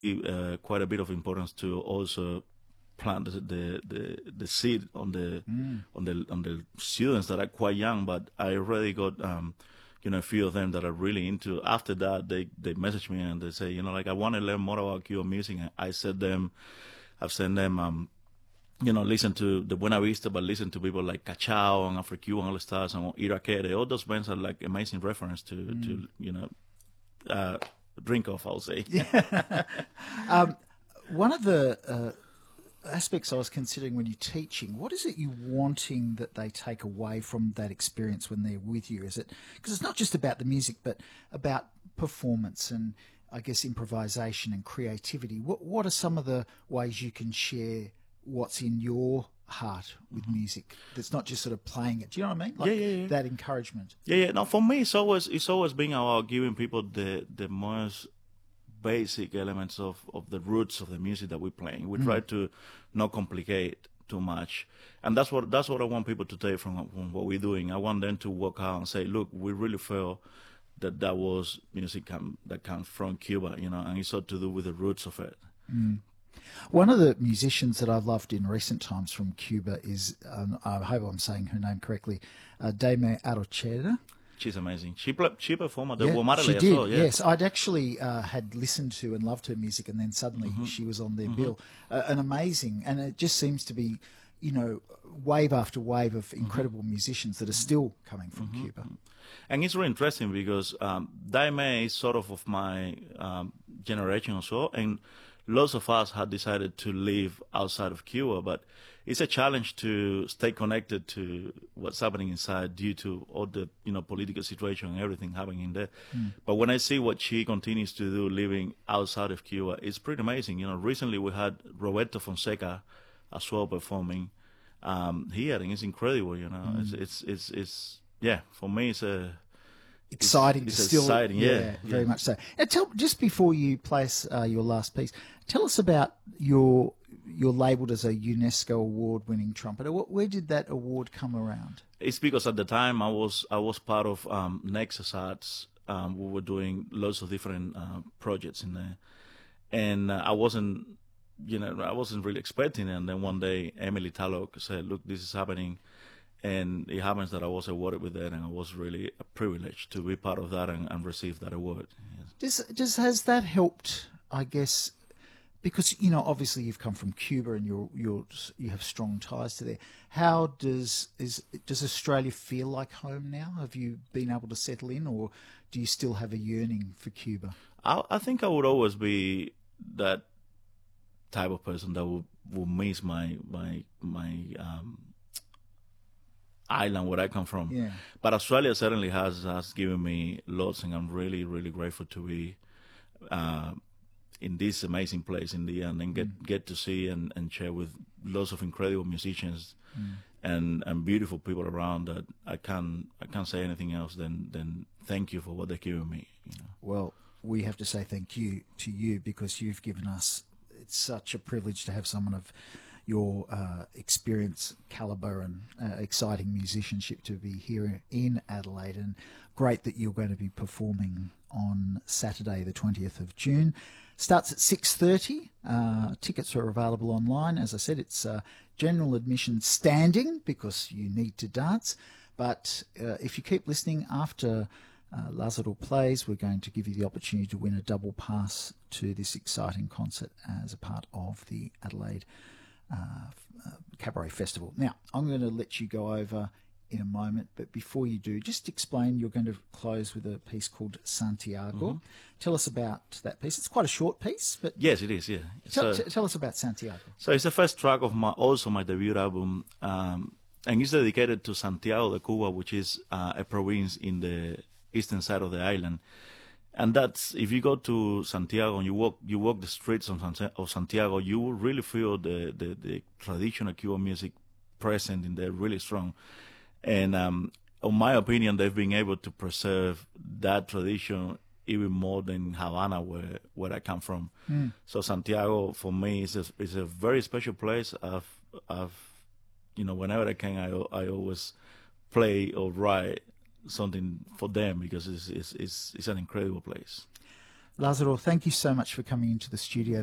quite a bit of importance to also plant the seed on the students that are quite young. But I already got a few of them that are really into. After that, they message me and they say, like, I want to learn more about Cuban music. And I've sent them listen to the Buena Vista, but listen to people like Cachao and Afro-Cuban All Stars and Irakere. All those bands are like amazing reference to drink of, I'll say. Yeah. One of the aspects I was considering when you're teaching, what is it you're wanting that they take away from that experience when they're with you? Is it because it's not just about the music, but about performance and, I guess, improvisation and creativity? What are some of the ways you can share what's in your heart with music that's not just sort of playing it? Do you know what I mean? Like yeah. that encouragement. Yeah. No, for me, it's always been about giving people the most basic elements of the roots of the music that we're playing. We try to not complicate too much, and that's what I want people to take from what we're doing. I want them to walk out and say, look, we really feel that was music that comes from Cuba, and it's all to do with the roots of it. One of the musicians that I've loved in recent times from Cuba is, I hope I'm saying her name correctly, Daime Arocheda. She's amazing. She performed at the Yeah, Womarele she as did, well. Yeah. yes. I'd actually had listened to and loved her music, and then suddenly she was on their bill. An amazing, and it just seems to be, wave after wave of incredible musicians that are still coming from Cuba. And it's really interesting because Daime is sort of my generation or so, and lots of us had decided to live outside of Cuba, but it's a challenge to stay connected to what's happening inside due to all the political situation and everything happening in there. But when I see what she continues to do living outside of Cuba, it's pretty amazing. Recently we had Roberto Fonseca as well performing here, and it's incredible. It's for me it's a exciting. It's still, exciting, yeah. Very much so. Now, just before you play us your last piece, tell us about you're labelled as a UNESCO award-winning trumpeter. Where did that award come around? It's because at the time I was part of Nexus Arts. We were doing lots of different projects in there, and I wasn't really expecting it. And then one day Emily Tallock said, "Look, this is happening." And it happens that I was awarded with that, and I was really privileged to be part of that and receive that award. Yes. Has that helped, I guess, because obviously you've come from Cuba and you have strong ties to there. How does Australia feel like home now? Have you been able to settle in, or do you still have a yearning for Cuba? I think I would always be that type of person that will miss my island where I come from. Yeah. But Australia certainly has given me lots, and I'm really, really grateful to be in this amazing place in the end and get to see and share with lots of incredible musicians and beautiful people around that I can't say anything else than thank you for what they've given me. Well, we have to say thank you to you because you've given us, it's such a privilege to have someone of your experience, calibre and exciting musicianship to be here in Adelaide, and great that you're going to be performing on Saturday the 20th of June. Starts at 6:30. Tickets are available online. As I said, it's general admission standing because you need to dance, but if you keep listening after Lazaro plays, we're going to give you the opportunity to win a double pass to this exciting concert as a part of the Adelaide Cabaret Festival. Now, I'm going to let you go over in a moment, but before you do, just explain, you're going to close with a piece called Santiago. Tell us about that piece. It's quite a short piece, but... Yes, it is, yeah. Tell us about Santiago. So it's the first track of my debut album, and it's dedicated to Santiago de Cuba, which is a province in the eastern side of the island. And that's, if you go to Santiago and you walk the streets of Santiago, you will really feel the traditional Cuban music present in there, really strong. And in my opinion, they've been able to preserve that tradition even more than Havana, where I come from. So Santiago, for me, is a very special place. Whenever I can, I always play or write something for them because it's an incredible place. Lazaro, thank you so much for coming into the studio